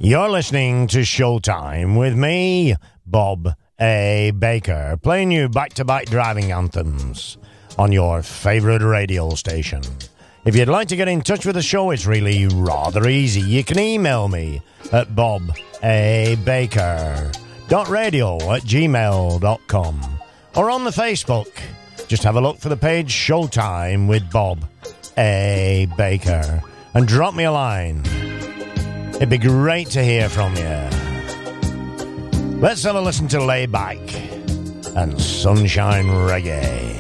You're listening to Showtime with me, Bob A. Baker, playing you back-to-back driving anthems on your favorite radio station. If you'd like to get in touch with the show, it's really rather easy. You can email me at bobabaker.radio@gmail.com or on the Facebook. Just have a look for the page Showtime with Bob A. Baker and drop me a line. It'd be great to hear from you. Let's have a listen to Layback and Sunshine Reggae.